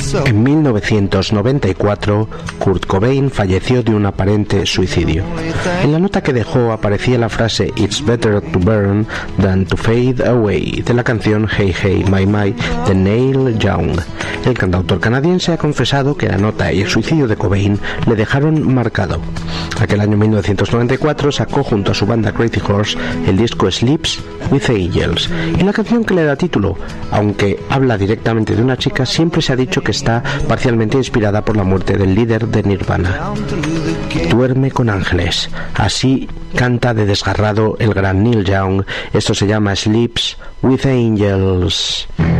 En 1994, Kurt Cobain falleció de un aparente suicidio. En la nota que dejó aparecía la frase "It's better to burn than to fade away" de la canción Hey Hey My My de Neil Young. El cantautor canadiense ha confesado que la nota y el suicidio de Cobain le dejaron marcado. Aquel año 1994 sacó junto a su banda Crazy Horse el disco Sleeps with Angels, y la canción que le da título, aunque habla directamente de una chica, siempre se ha dicho que está parcialmente inspirada por la muerte del líder de Nirvana. Duerme con ángeles, así canta de desgarrado el gran Neil Young. Esto se llama Sleeps with Angels.